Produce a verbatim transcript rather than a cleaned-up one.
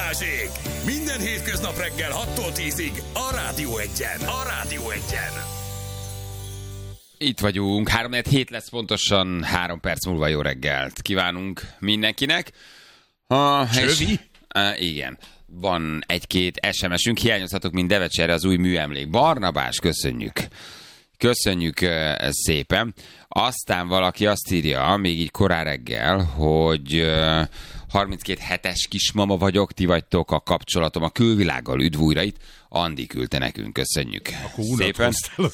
Balázsék! Minden hétköznap reggel hattól tízig a Rádió Egyen. A Rádió Egyen. Itt vagyunk, három hét lesz pontosan, három perc múlva jó reggelt kívánunk mindenkinek. Ah, és, uh, igen, van egy-két es em es-ünk, hiányozhatok, mint Devecserre az új műemlék. Barnabás, köszönjük. Köszönjük uh, szépen. Aztán valaki azt írja, még így korán reggel, hogy uh, harminckét hetes kismama vagyok, ti vagytok a kapcsolatom a külvilággal, üdv újra itt. Andi küldte nekünk, köszönjük. Akkor szépen. Az